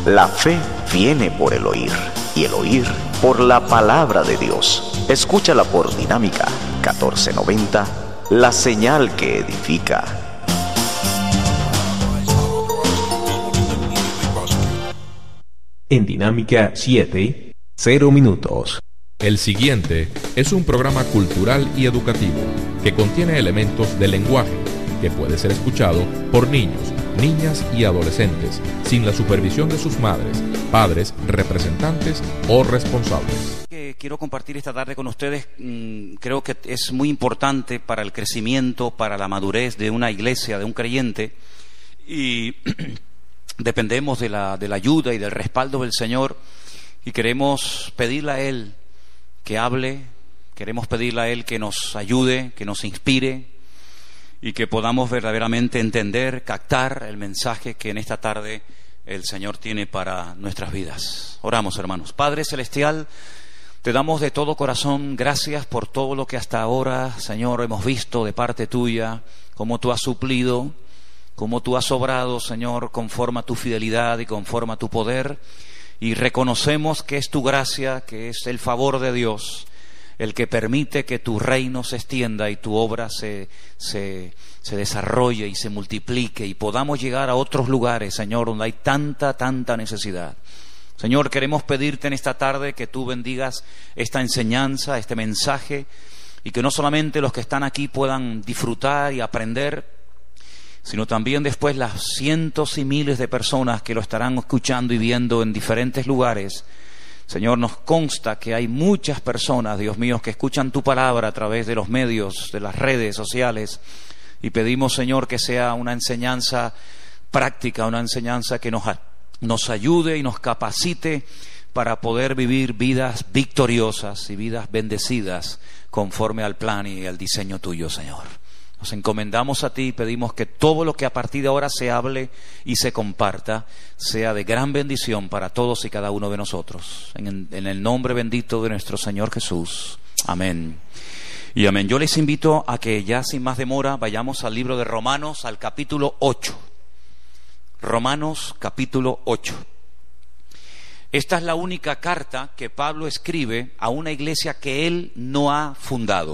La fe viene por el oír, y el oír por la palabra de Dios. Escúchala por Dinámica 1490, la señal que edifica. En Dinámica 7, 0 minutos. El siguiente es un programa cultural y educativo que contiene elementos del lenguaje que puede ser escuchado por niños, niñas y adolescentes sin la supervisión de sus madres, padres, representantes o responsables. Quiero compartir esta tarde con ustedes, creo que es muy importante para el crecimiento, para la madurez de una iglesia, de un creyente, y dependemos de la ayuda y del respaldo del Señor, y queremos pedirle a Él que hable, queremos pedirle a Él que nos ayude, que nos inspire, y que podamos verdaderamente entender, captar el mensaje que en esta tarde el Señor tiene para nuestras vidas. Oramos, hermanos. Padre Celestial, te damos de todo corazón gracias por todo lo que hasta ahora, Señor, hemos visto de parte tuya, cómo tú has suplido, cómo tú has obrado, Señor, conforme a tu fidelidad y conforme a tu poder, y reconocemos que es tu gracia, que es el favor de Dios, el que permite que tu reino se extienda y tu obra se desarrolle y se multiplique y podamos llegar a otros lugares, Señor, donde hay tanta necesidad. Señor, queremos pedirte en esta tarde que tú bendigas esta enseñanza, este mensaje, y que no solamente los que están aquí puedan disfrutar y aprender, sino también después las cientos y miles de personas que lo estarán escuchando y viendo en diferentes lugares. Señor, nos consta que hay muchas personas, Dios mío, que escuchan tu palabra a través de los medios, de las redes sociales, y pedimos, Señor, que sea una enseñanza práctica, una enseñanza que nos ayude y nos capacite para poder vivir vidas victoriosas y vidas bendecidas conforme al plan y al diseño tuyo, Señor. Nos encomendamos a ti y pedimos que todo lo que a partir de ahora se hable y se comparta sea de gran bendición para todos y cada uno de nosotros. En el nombre bendito de nuestro Señor Jesús. Amén. Y amén. Yo les invito a que ya sin más demora vayamos al libro de Romanos, al capítulo 8. Romanos capítulo 8. Esta es la única carta que Pablo escribe a una iglesia que él no ha fundado.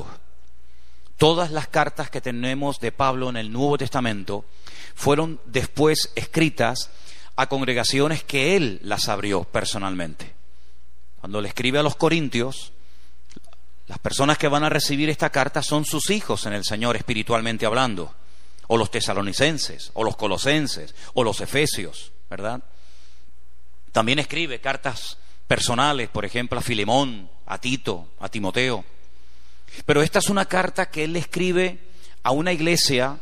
Todas las cartas que tenemos de Pablo en el Nuevo Testamento fueron después escritas a congregaciones que él las abrió personalmente. Cuando le escribe a los Corintios, las personas que van a recibir esta carta son sus hijos en el Señor espiritualmente hablando, o los tesalonicenses, o los colosenses, o los efesios, ¿verdad? También escribe cartas personales, por ejemplo, a Filemón, a Tito, a Timoteo. Pero esta es una carta que él le escribe a una iglesia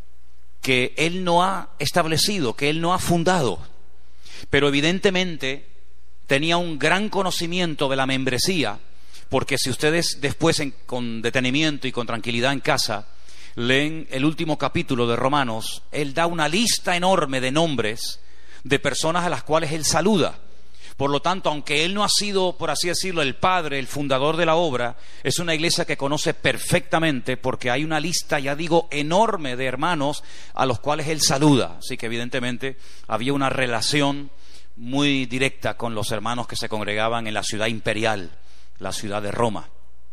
que él no ha establecido, que él no ha fundado. Pero evidentemente tenía un gran conocimiento de la membresía, porque si ustedes después con detenimiento y con tranquilidad en casa leen el último capítulo de Romanos, él da una lista enorme de nombres de personas a las cuales él saluda. Por lo tanto, aunque él no ha sido, por así decirlo, el padre, el fundador de la obra, es una iglesia que conoce perfectamente, porque hay una lista, ya digo, enorme de hermanos a los cuales él saluda. Así que evidentemente había una relación muy directa con los hermanos que se congregaban en la ciudad imperial, la ciudad de Roma.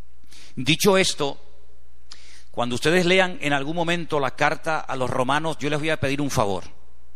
Dicho esto, cuando ustedes lean en algún momento la carta a los romanos, yo les voy a pedir un favor.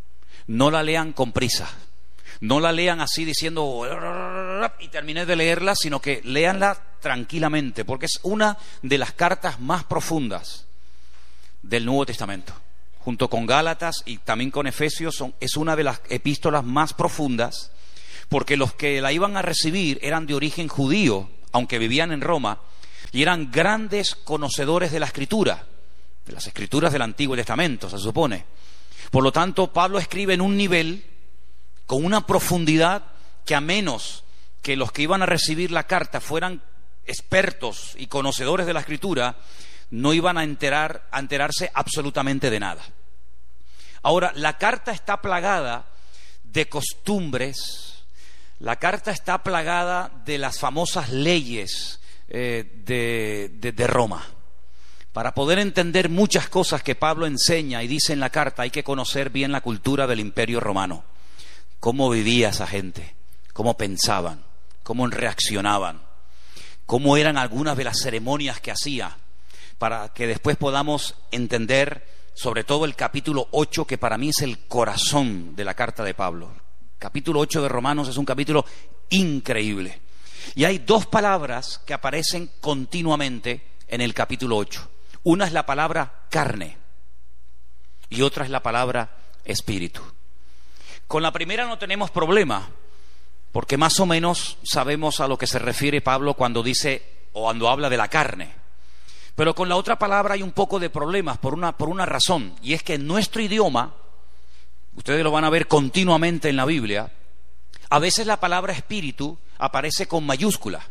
No la lean con prisa. No la lean así diciendo y terminé de leerla, sino que léanla tranquilamente, porque es una de las cartas más profundas del Nuevo Testamento. Junto con Gálatas y también con Efesios, es una de las epístolas más profundas, porque los que la iban a recibir eran de origen judío, aunque vivían en Roma, y eran grandes conocedores de la Escritura, de las Escrituras del Antiguo Testamento, se supone. Por lo tanto, Pablo escribe en un nivel, con una profundidad que, a menos que los que iban a recibir la carta fueran expertos y conocedores de la Escritura, no iban a enterarse absolutamente de nada. Ahora, la carta está plagada de costumbres, la carta está plagada de las famosas leyes de Roma. Para poder entender muchas cosas que Pablo enseña y dice en la carta, hay que conocer bien la cultura del Imperio Romano. cómo vivía esa gente, cómo pensaban, cómo reaccionaban, cómo eran algunas de las ceremonias que hacía, para que después podamos entender sobre todo el capítulo 8, que para mí es el corazón de la carta de Pablo. Capítulo 8 de Romanos es un capítulo increíble. Y hay dos palabras que aparecen continuamente en el capítulo 8. Una es la palabra carne y otra es la palabra espíritu. Con la primera no tenemos problema, porque más o menos sabemos a lo que se refiere Pablo cuando dice o cuando habla de la carne. Pero con la otra palabra hay un poco de problemas por una razón, y es que en nuestro idioma, ustedes lo van a ver continuamente en la Biblia, a veces la palabra espíritu aparece con mayúscula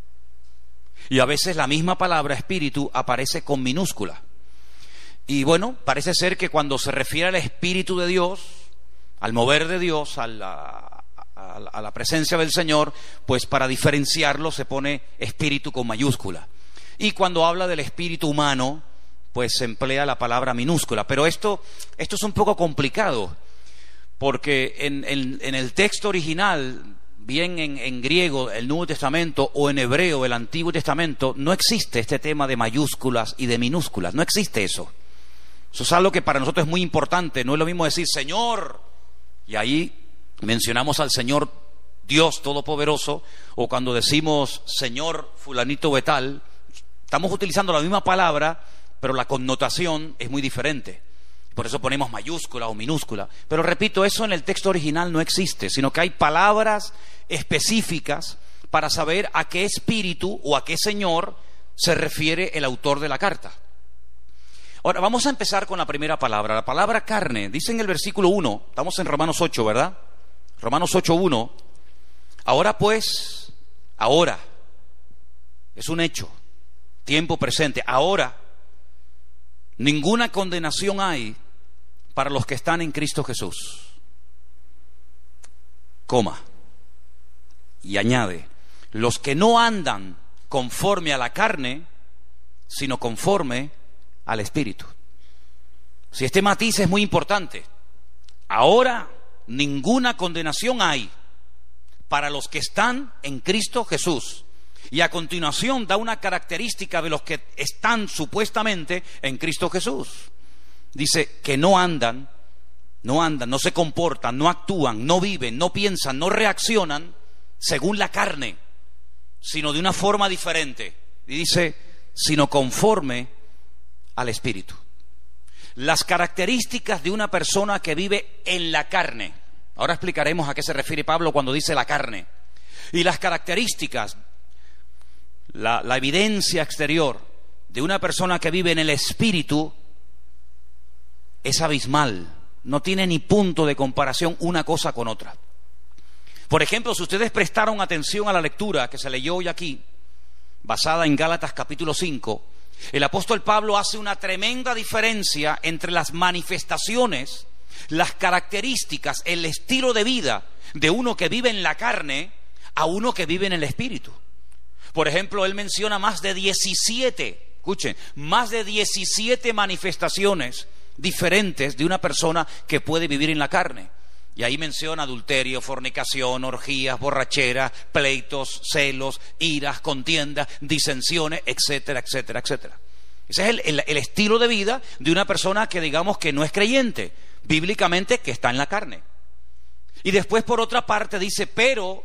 y a veces la misma palabra espíritu aparece con minúscula. Y bueno, parece ser que cuando se refiere al Espíritu de Dios, al mover de Dios, a la presencia del Señor, pues para diferenciarlo se pone espíritu con mayúscula. Y cuando habla del espíritu humano, pues se emplea la palabra minúscula. Pero esto es un poco complicado, porque en el texto original, bien en griego, el Nuevo Testamento, o en hebreo, el Antiguo Testamento, no existe este tema de mayúsculas y de minúsculas. No existe eso. Eso es algo que para nosotros es muy importante. No es lo mismo decir Señor, y ahí mencionamos al Señor Dios Todopoderoso, o cuando decimos Señor fulanito de tal, estamos utilizando la misma palabra, pero la connotación es muy diferente. Por eso ponemos mayúscula o minúscula. Pero repito, eso en el texto original no existe, sino que hay palabras específicas para saber a qué espíritu o a qué Señor se refiere el autor de la carta. Ahora, vamos a empezar con la primera palabra, la palabra carne. Dice en el versículo 1, estamos en Romanos 8, ¿verdad? Romanos 8:1. Ahora pues, ahora, es un hecho, tiempo presente, ahora, ninguna condenación hay para los que están en Cristo Jesús. Coma. Y añade, los que no andan conforme a la carne, sino conforme al Espíritu. Si este matiz es muy importante. Ahora ninguna condenación hay para los que están en Cristo Jesús. Y a continuación da una característica de los que están supuestamente en Cristo Jesús. Dice que no andan, no se comportan, no actúan, no viven, no piensan, no reaccionan según la carne, sino de una forma diferente. Y dice, sino conforme al Espíritu. Las características de una persona que vive en la carne. Ahora explicaremos a qué se refiere Pablo cuando dice la carne. Y las características, la evidencia exterior de una persona que vive en el Espíritu es abismal. No tiene ni punto de comparación una cosa con otra. Por ejemplo, si ustedes prestaron atención a la lectura que se leyó hoy aquí, basada en Gálatas capítulo 5, el apóstol Pablo hace una tremenda diferencia entre las manifestaciones, las características, el estilo de vida de uno que vive en la carne a uno que vive en el Espíritu. Por ejemplo, él menciona más de 17 manifestaciones diferentes de una persona que puede vivir en la carne. Y ahí menciona adulterio, fornicación, orgías, borrachera, pleitos, celos, iras, contiendas, disensiones, etcétera, etcétera, etcétera. Ese es el estilo de vida de una persona que digamos que no es creyente, bíblicamente que está en la carne. Y después por otra parte dice, pero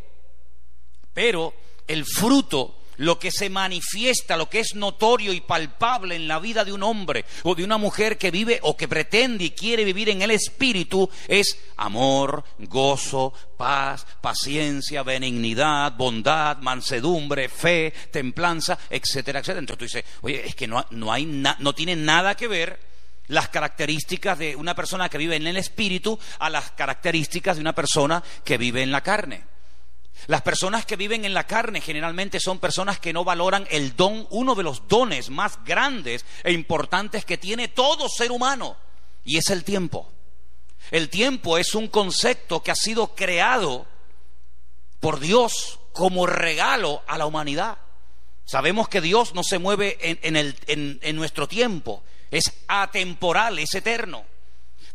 el fruto, lo que se manifiesta, lo que es notorio y palpable en la vida de un hombre o de una mujer que vive o que pretende y quiere vivir en el Espíritu, es amor, gozo, paz, paciencia, benignidad, bondad, mansedumbre, fe, templanza, etcétera, etcétera. Entonces tú dices, oye, es que no tiene nada que ver las características de una persona que vive en el Espíritu a las características de una persona que vive en la carne. Las personas que viven en la carne generalmente son personas que no valoran el don, uno de los dones más grandes e importantes que tiene todo ser humano, y es el tiempo. El tiempo es un concepto que ha sido creado por Dios como regalo a la humanidad. Sabemos que Dios no se mueve en nuestro tiempo, es atemporal, es eterno.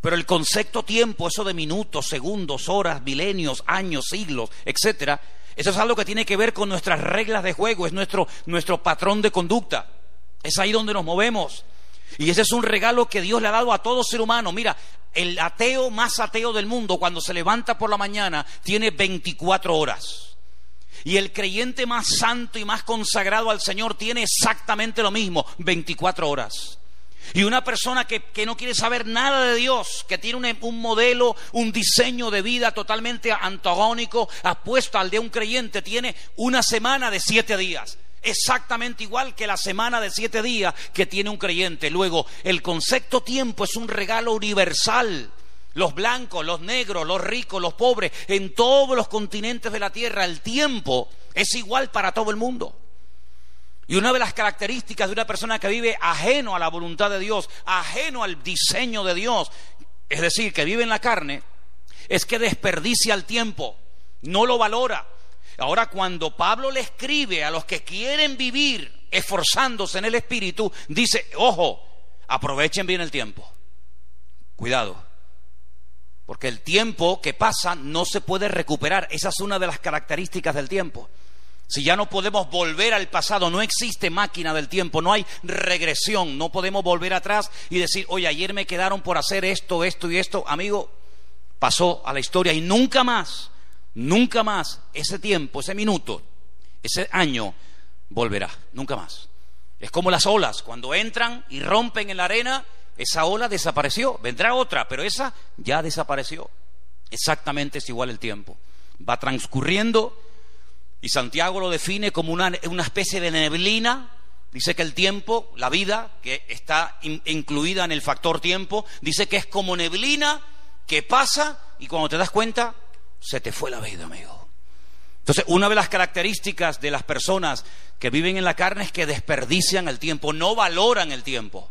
Pero el concepto tiempo, eso de minutos, segundos, horas, milenios, años, siglos, etcétera, eso es algo que tiene que ver con nuestras reglas de juego, es nuestro patrón de conducta. Es ahí donde nos movemos. Y ese es un regalo que Dios le ha dado a todo ser humano. Mira, el ateo más ateo del mundo, cuando se levanta por la mañana, tiene 24 horas. Y el creyente más santo y más consagrado al Señor tiene exactamente lo mismo, 24 horas. Y una persona que no quiere saber nada de Dios, que tiene un modelo, un diseño de vida totalmente antagónico, apuesto al de un creyente, tiene una semana de 7 días. Exactamente igual que la semana de 7 días que tiene un creyente. Luego, el concepto tiempo es un regalo universal. Los blancos, los negros, los ricos, los pobres, en todos los continentes de la tierra, el tiempo es igual para todo el mundo. Y una de las características de una persona que vive ajeno a la voluntad de Dios, ajeno al diseño de Dios, es decir, que vive en la carne, es que desperdicia el tiempo, no lo valora. Ahora, cuando Pablo le escribe a los que quieren vivir esforzándose en el Espíritu, dice, ojo, aprovechen bien el tiempo. Cuidado, porque el tiempo que pasa no se puede recuperar. Esa es una de las características del tiempo. Si ya no podemos volver al pasado, no existe máquina del tiempo, no hay regresión, no podemos volver atrás y decir, oye, ayer me quedaron por hacer esto, esto y esto. Amigo, pasó a la historia y nunca más ese tiempo, ese minuto, ese año volverá, nunca más. Es como las olas, cuando entran y rompen en la arena, esa ola desapareció, vendrá otra, pero esa ya desapareció. Exactamente es igual el tiempo, va transcurriendo. Y Santiago lo define como una especie de neblina. Dice que el tiempo, la vida, que está incluida en el factor tiempo, dice que es como neblina que pasa y cuando te das cuenta, se te fue la vida, amigo. Entonces, una de las características de las personas que viven en la carne es que desperdician el tiempo, no valoran el tiempo.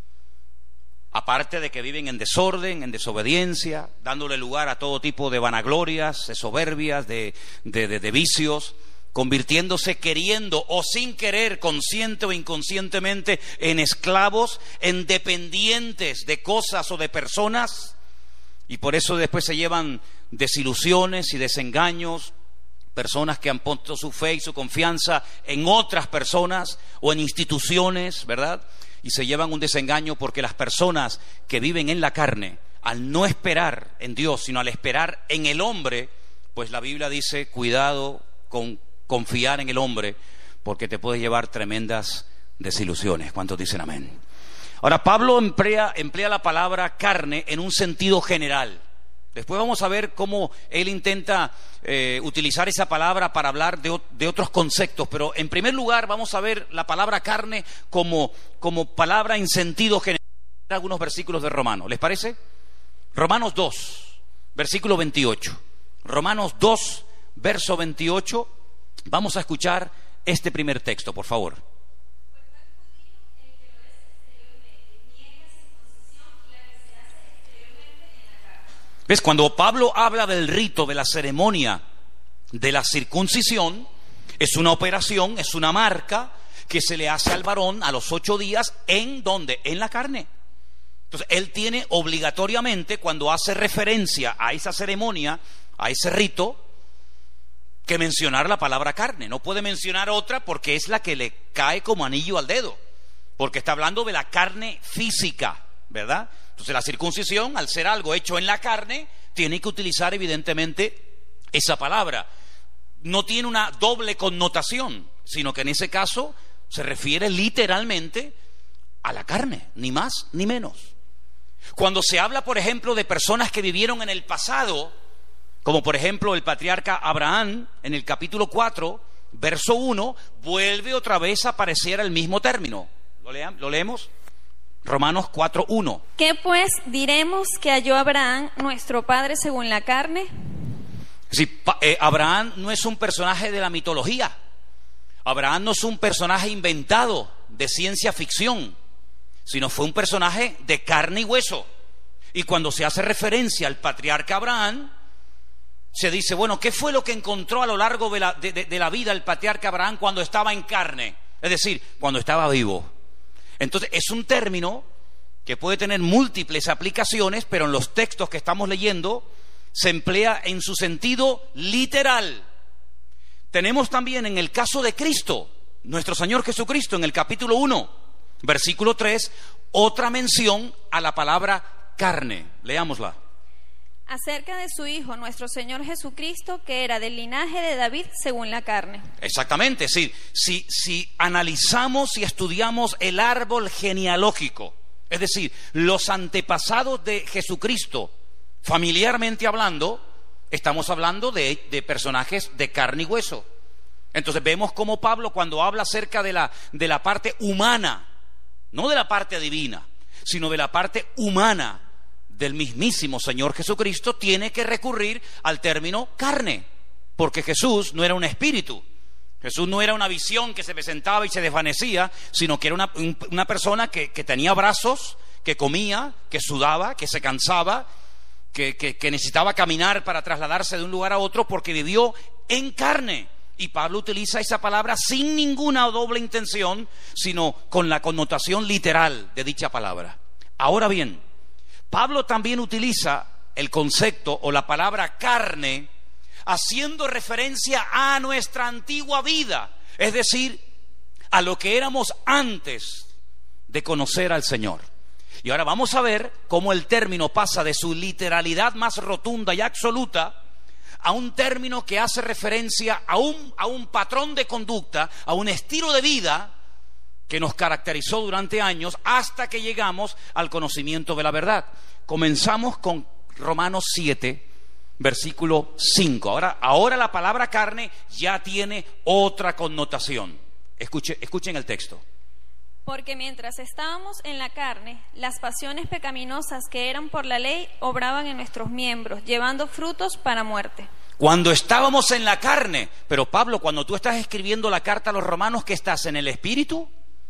Aparte de que viven en desorden, en desobediencia, dándole lugar a todo tipo de vanaglorias, de soberbias, de vicios, convirtiéndose queriendo o sin querer, consciente o inconscientemente, en esclavos, en dependientes de cosas o de personas, y por eso después se llevan desilusiones y desengaños, personas que han puesto su fe y su confianza en otras personas o en instituciones, ¿verdad? Y se llevan un desengaño porque las personas que viven en la carne, al no esperar en Dios, sino al esperar en el hombre, pues la Biblia dice, cuidado con confiar en el hombre, porque te puede llevar tremendas desilusiones. ¿Cuántos dicen amén? Ahora, Pablo emplea la palabra carne en un sentido general. Después vamos a ver cómo él intenta utilizar esa palabra para hablar de otros conceptos, pero en primer lugar vamos a ver la palabra carne como palabra en sentido general. Algunos versículos de Romanos, ¿les parece? Romanos 2, versículo 28. Romanos 2, verso 28. Vamos a escuchar este primer texto, por favor. ¿Ves? Cuando Pablo habla del rito, de la ceremonia de la circuncisión, es una operación, es una marca que se le hace al varón a los 8 días, ¿en dónde? En la carne. Entonces, él tiene obligatoriamente, cuando hace referencia a esa ceremonia, a ese rito, que mencionar la palabra carne. No puede mencionar otra porque es la que le cae como anillo al dedo, porque está hablando de la carne física, ¿verdad? Entonces la circuncisión, al ser algo hecho en la carne, tiene que utilizar evidentemente esa palabra. No tiene una doble connotación, sino que en ese caso se refiere literalmente a la carne, ni más ni menos. Cuando se habla, por ejemplo, de personas que vivieron en el pasado, como por ejemplo el patriarca Abraham, en el capítulo 4, verso 1, vuelve otra vez a aparecer el mismo término. ¿Lo leemos? Romanos 4:1. ¿Qué pues diremos que halló Abraham, nuestro padre, según la carne? Sí, Abraham no es un personaje de la mitología. Abraham no es un personaje inventado de ciencia ficción, sino fue un personaje de carne y hueso. Y cuando se hace referencia al patriarca Abraham, se dice, bueno, ¿qué fue lo que encontró a lo largo de la vida el patriarca Abraham cuando estaba en carne? Es decir, cuando estaba vivo. Entonces, es un término que puede tener múltiples aplicaciones, pero en los textos que estamos leyendo se emplea en su sentido literal. Tenemos también en el caso de Cristo, nuestro Señor Jesucristo, en el capítulo 1, versículo 3, otra mención a la palabra carne. Leámosla. Acerca de su Hijo, nuestro Señor Jesucristo, que era del linaje de David según la carne. Exactamente, sí. Si analizamos y estudiamos el árbol genealógico, es decir, los antepasados de Jesucristo, familiarmente hablando, estamos hablando de personajes de carne y hueso. Entonces vemos cómo Pablo, cuando habla acerca de la parte humana, no de la parte divina, sino de la parte humana del mismísimo Señor Jesucristo, tiene que recurrir al término carne, porque Jesús no era un espíritu, Jesús no era una visión que se presentaba y se desvanecía, sino que era una persona que tenía brazos, que comía, que sudaba, que se cansaba, que necesitaba caminar para trasladarse de un lugar a otro, porque vivió en carne. Y Pablo utiliza esa palabra sin ninguna doble intención, sino con la connotación literal de dicha palabra. Ahora bien, Pablo también utiliza el concepto o la palabra carne haciendo referencia a nuestra antigua vida, es decir, a lo que éramos antes de conocer al Señor. Y ahora vamos a ver cómo el término pasa de su literalidad más rotunda y absoluta a un término que hace referencia a un patrón de conducta, a un estilo de vida que nos caracterizó durante años hasta que llegamos al conocimiento de la verdad. Comenzamos con Romanos 7, versículo 5. Ahora la palabra carne ya tiene otra connotación. Escuchen el texto. Porque mientras estábamos en la carne, las pasiones pecaminosas que eran por la ley obraban en nuestros miembros, llevando frutos para muerte. Cuando estábamos en la carne, pero Pablo, cuando tú estás escribiendo la carta a los romanos, ¿qué estás? ¿En el espíritu?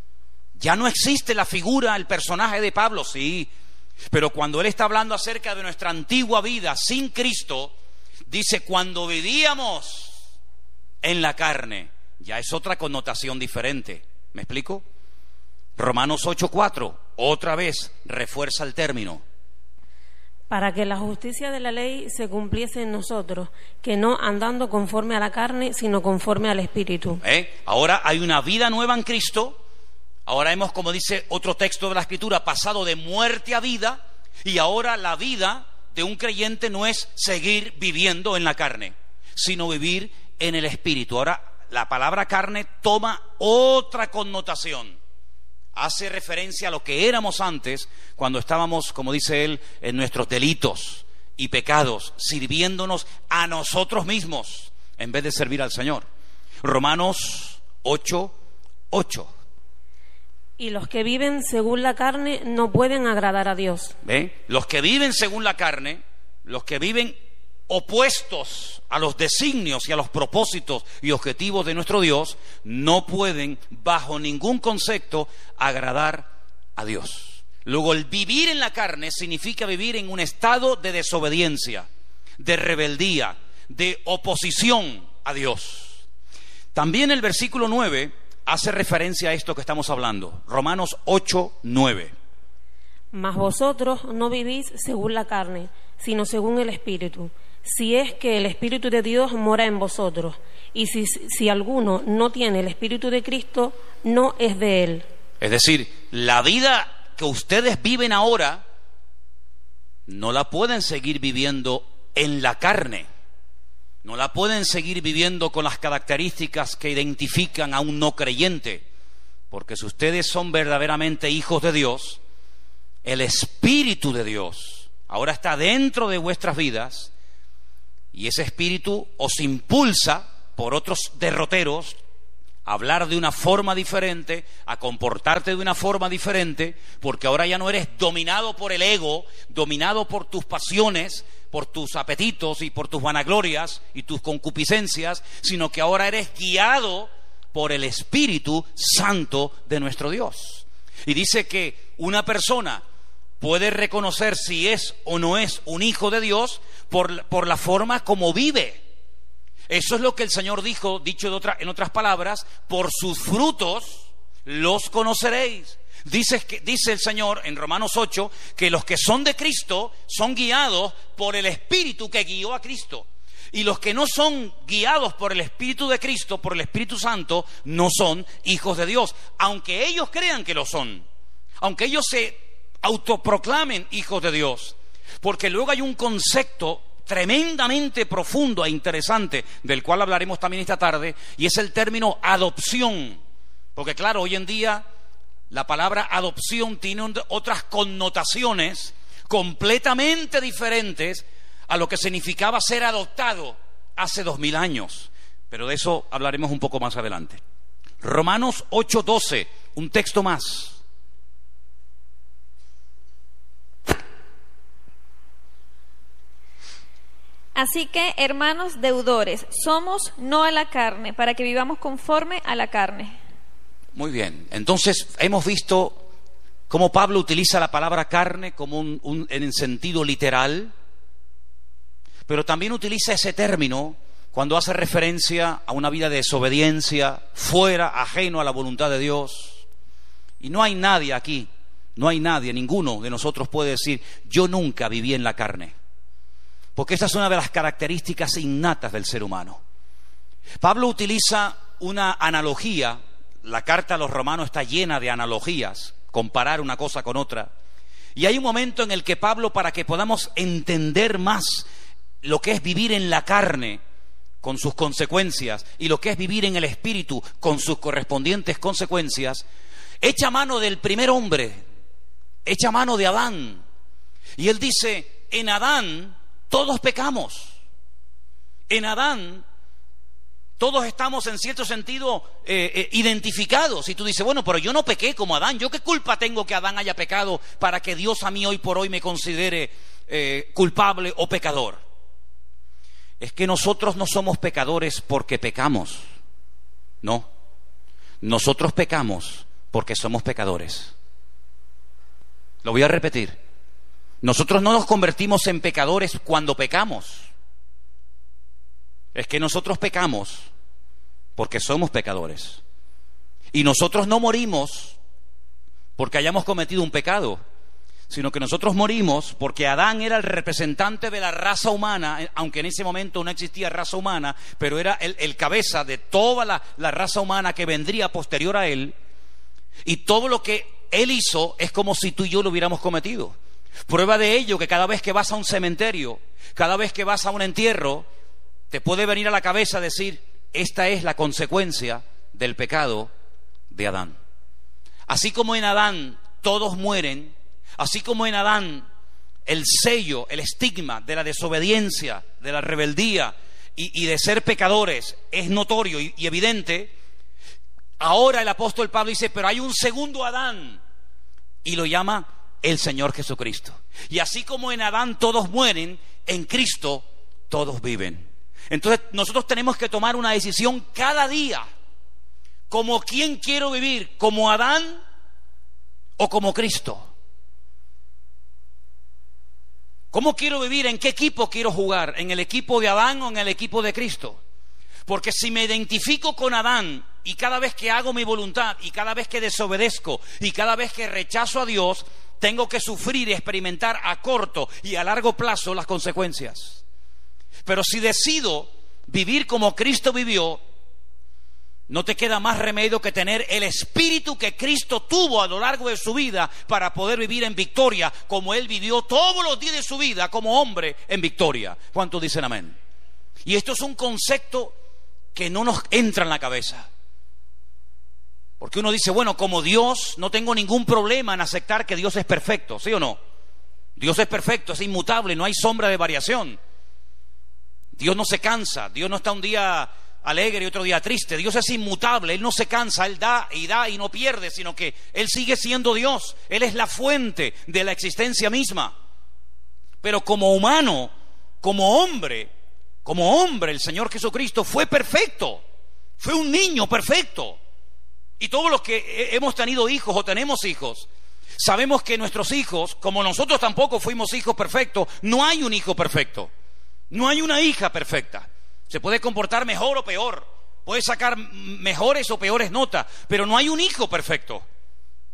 Ya no existe la figura, el personaje de Pablo, sí. Pero cuando él está hablando acerca de nuestra antigua vida sin Cristo, dice cuando vivíamos en la carne, ya es otra connotación diferente. ¿Me explico? Romanos 8:4, otra vez refuerza el término. Para que la justicia de la ley se cumpliese en nosotros, que no andando conforme a la carne, sino conforme al Espíritu. Ahora hay una vida nueva en Cristo. Ahora hemos, como dice otro texto de la Escritura, pasado de muerte a vida. Y ahora la vida de un creyente no es seguir viviendo en la carne, sino vivir en el Espíritu. Ahora la palabra carne toma otra connotación. Hace referencia a lo que éramos antes, cuando estábamos, como dice él, en nuestros delitos y pecados, sirviéndonos a nosotros mismos en vez de servir al Señor. Romanos 8:8. Y los que viven según la carne no pueden agradar a Dios. Los que viven según la carne, los que viven opuestos a los designios y a los propósitos y objetivos de nuestro Dios, no pueden bajo ningún concepto agradar a Dios. Luego, el vivir en la carne significa vivir en un estado de desobediencia, de rebeldía, de oposición a Dios. También el versículo 9 hace referencia a esto que estamos hablando. Romanos 8:9. Mas vosotros no vivís según la carne, sino según el Espíritu, si es que el Espíritu de Dios mora en vosotros. Y si alguno no tiene el Espíritu de Cristo, no es de él. Es decir, la vida que ustedes viven ahora no la pueden seguir viviendo en la carne. No la pueden seguir viviendo con las características que identifican a un no creyente. Porque si ustedes son verdaderamente hijos de Dios, el Espíritu de Dios ahora está dentro de vuestras vidas, y ese Espíritu os impulsa por otros derroteros a hablar de una forma diferente, a comportarte de una forma diferente, porque ahora ya no eres dominado por el ego, dominado por tus pasiones, por tus apetitos y por tus vanaglorias y tus concupiscencias, sino que ahora eres guiado por el Espíritu Santo de nuestro Dios. Y dice que una persona puede reconocer si es o no es un hijo de Dios por la forma como vive. Eso es lo que el Señor dijo, dicho en otras palabras, por sus frutos los conoceréis. Dice el Señor en Romanos 8 que los que son de Cristo son guiados por el Espíritu que guió a Cristo. Y los que no son guiados por el Espíritu de Cristo, por el Espíritu Santo, no son hijos de Dios. Aunque ellos crean que lo son, aunque ellos se autoproclamen hijos de Dios. Porque luego hay un concepto tremendamente profundo e interesante, del cual hablaremos también esta tarde, y es el término adopción. Porque claro, hoy en día la palabra adopción tiene otras connotaciones completamente diferentes a lo que significaba ser adoptado hace 2000 años. Pero de eso hablaremos un poco más adelante. Romanos 8:12, un texto más. Así que, hermanos deudores, somos no a la carne, para que vivamos conforme a la carne. Muy bien, entonces hemos visto cómo Pablo utiliza la palabra carne como en el sentido literal, pero también utiliza ese término cuando hace referencia a una vida de desobediencia, fuera, ajeno a la voluntad de Dios. Y no hay nadie aquí, ninguno de nosotros puede decir, yo nunca viví en la carne. Porque esta es una de las características innatas del ser humano. Pablo utiliza una analogía. La carta a los Romanos está llena de analogías, comparar una cosa con otra. Y hay un momento en el que Pablo, para que podamos entender más lo que es vivir en la carne con sus consecuencias y lo que es vivir en el espíritu con sus correspondientes consecuencias, echa mano del primer hombre, echa mano de Adán. Y él dice, en Adán todos pecamos. En Adán todos estamos en cierto sentido identificados. Y tú dices, bueno, pero yo no pequé como Adán. ¿Yo qué culpa tengo que Adán haya pecado para que Dios a mí hoy por hoy me considere culpable o pecador? Es que nosotros no somos pecadores porque pecamos. No. Nosotros pecamos porque somos pecadores. Lo voy a repetir. Nosotros no nos convertimos en pecadores cuando pecamos. Es que nosotros pecamos porque somos pecadores. Y nosotros no morimos porque hayamos cometido un pecado, sino que nosotros morimos porque Adán era el representante de la raza humana, aunque en ese momento no existía raza humana, pero era el cabeza de toda la raza humana que vendría posterior a él. Y todo lo que él hizo es como si tú y yo lo hubiéramos cometido. Prueba de ello que cada vez que vas a un cementerio, cada vez que vas a un entierro, te puede venir a la cabeza decir, esta es la consecuencia del pecado de Adán. Así como en Adán todos mueren, así como en Adán el sello, el estigma de la desobediencia, de la rebeldía y de ser pecadores es notorio y evidente, ahora el apóstol Pablo dice, pero hay un segundo Adán, y lo llama el Señor Jesucristo. Y así como en Adán todos mueren, en Cristo todos viven. Entonces nosotros tenemos que tomar una decisión cada día. ¿Como quién quiero vivir? ¿Como Adán o como Cristo? ¿Cómo quiero vivir? ¿En qué equipo quiero jugar? ¿En el equipo de Adán o en el equipo de Cristo? Porque si me identifico con Adán y cada vez que hago mi voluntad y cada vez que desobedezco y cada vez que rechazo a Dios, tengo que sufrir y experimentar a corto y a largo plazo las consecuencias. Pero si decido vivir como Cristo vivió, no te queda más remedio que tener el espíritu que Cristo tuvo a lo largo de su vida para poder vivir en victoria, como Él vivió todos los días de su vida como hombre en victoria. ¿Cuántos dicen amén? Y esto es un concepto que no nos entra en la cabeza. Porque uno dice, bueno, como Dios, no tengo ningún problema en aceptar que Dios es perfecto, ¿sí o no? Dios es perfecto, es inmutable, no hay sombra de variación. Dios no se cansa, Dios no está un día alegre y otro día triste. Dios es inmutable, Él no se cansa, Él da y no pierde, sino que Él sigue siendo Dios. Él es la fuente de la existencia misma. Pero como humano, como hombre, el Señor Jesucristo fue perfecto, fue un niño perfecto. Y todos los que hemos tenido hijos o tenemos hijos, sabemos que nuestros hijos, como nosotros tampoco fuimos hijos perfectos, no hay un hijo perfecto, no hay una hija perfecta. Se puede comportar mejor o peor, puede sacar mejores o peores notas, pero no hay un hijo perfecto.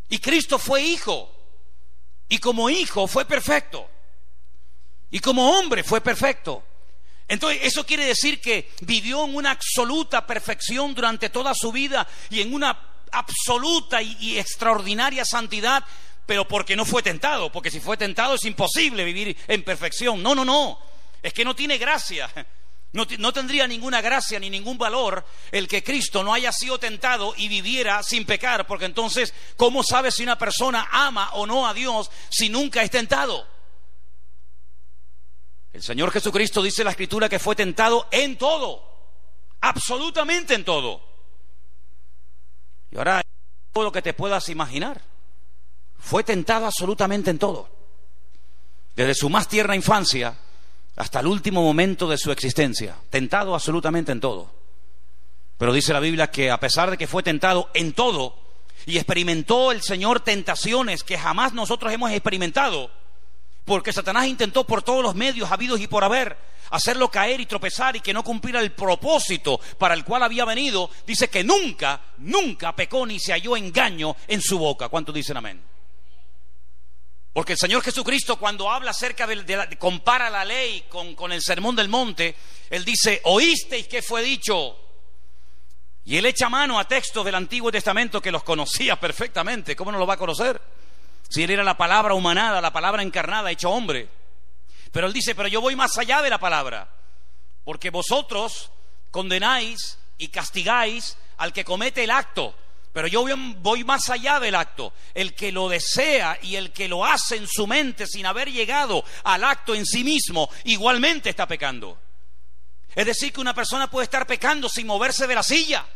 Y Cristo fue hijo. Y como hijo fue perfecto. Y como hombre fue perfecto. Entonces eso quiere decir que vivió en una absoluta perfección durante toda su vida y en una absoluta y extraordinaria santidad, pero porque no fue tentado. Porque si fue tentado es imposible vivir en perfección. No. Es que no tiene gracia. No tendría ninguna gracia ni ningún valor el que Cristo no haya sido tentado y viviera sin pecar, porque entonces, ¿cómo sabe si una persona ama o no a Dios si nunca es tentado? El Señor Jesucristo dice la Escritura que fue tentado en todo, absolutamente en todo. Y ahora, todo lo que te puedas imaginar, fue tentado absolutamente en todo, desde su más tierna infancia hasta el último momento de su existencia, tentado absolutamente en todo. Pero dice la Biblia que a pesar de que fue tentado en todo y experimentó el Señor tentaciones que jamás nosotros hemos experimentado, porque Satanás intentó por todos los medios habidos y por haber hacerlo caer y tropezar y que no cumpliera el propósito para el cual había venido, dice que nunca pecó ni se halló engaño en su boca. ¿Cuántos dicen amén? Porque el Señor Jesucristo, cuando habla acerca compara la ley con el Sermón del Monte, Él dice, oísteis que fue dicho. Y Él echa mano a textos del Antiguo Testamento que los conocía perfectamente. ¿Cómo no los va a conocer? Si Él era la palabra humanada, la palabra encarnada, hecho hombre. Pero Él dice, pero yo voy más allá de la palabra. Porque vosotros condenáis y castigáis al que comete el acto. Pero yo voy más allá del acto. El que lo desea y el que lo hace en su mente sin haber llegado al acto en sí mismo, igualmente está pecando. Es decir, que una persona puede estar pecando sin moverse de la silla.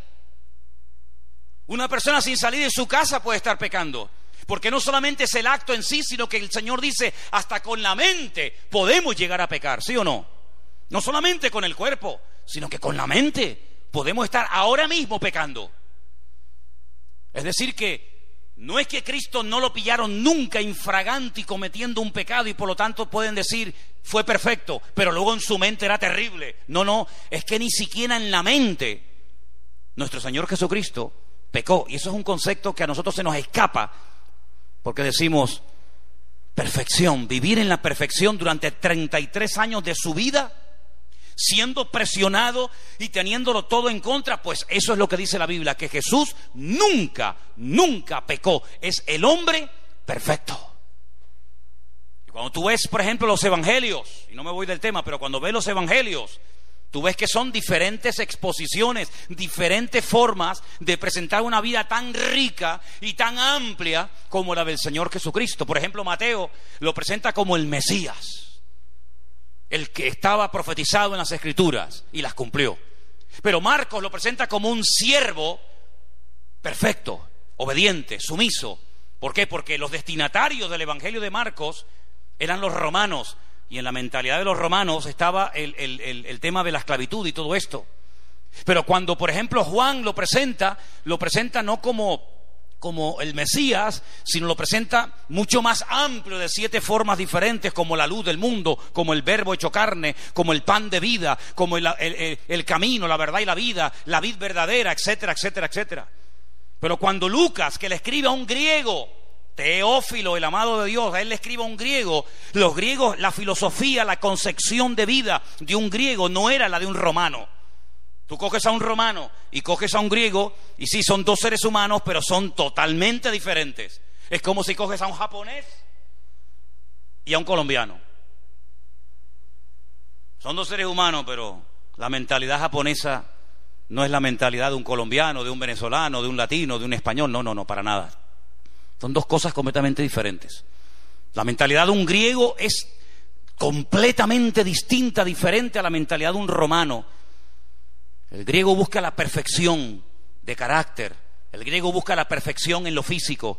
Una persona sin salir de su casa puede estar pecando. Porque no solamente es el acto en sí, sino que el Señor dice, hasta con la mente podemos llegar a pecar, ¿sí o no? No solamente con el cuerpo, sino que con la mente podemos estar ahora mismo pecando. Es decir que no es que Cristo no lo pillaron nunca infragante y cometiendo un pecado y por lo tanto pueden decir fue perfecto, pero luego en su mente era terrible. No, es que ni siquiera en la mente nuestro Señor Jesucristo pecó. Y eso es un concepto que a nosotros se nos escapa porque decimos perfección, vivir en la perfección durante 33 años de su vida, siendo presionado y teniéndolo todo en contra. Pues eso es lo que dice la Biblia, que Jesús nunca pecó. Es el hombre perfecto. Y cuando tú ves, por ejemplo, los evangelios, y no me voy del tema, pero cuando ves los evangelios, tú ves que son diferentes exposiciones, diferentes formas de presentar una vida tan rica y tan amplia como la del Señor Jesucristo. Por ejemplo, Mateo lo presenta como el Mesías, el que estaba profetizado en las Escrituras y las cumplió. Pero Marcos lo presenta como un siervo perfecto, obediente, sumiso. ¿Por qué? Porque los destinatarios del Evangelio de Marcos eran los romanos, y en la mentalidad de los romanos estaba el tema de la esclavitud y todo esto. Pero cuando, por ejemplo, Juan lo presenta no como el Mesías, sino lo presenta mucho más amplio, de 7 formas diferentes, como la luz del mundo, como el verbo hecho carne, como el pan de vida, como el camino, la verdad y la vida, la vid verdadera, etcétera, etcétera, etcétera. Pero cuando Lucas, que le escribe a un griego, Teófilo, el amado de Dios, a él le escribe a un griego, los griegos, la filosofía, la concepción de vida de un griego no era la de un romano. Tú coges a un romano y coges a un griego, y sí, son 2 seres humanos, pero son totalmente diferentes. Es como si coges a un japonés y a un colombiano. Son 2 seres humanos, pero la mentalidad japonesa no es la mentalidad de un colombiano, de un venezolano, de un latino, de un español. No, para nada. Son 2 cosas completamente diferentes. La mentalidad de un griego es completamente distinta, diferente a la mentalidad de un romano. El griego busca la perfección de carácter. El griego busca la perfección en lo físico.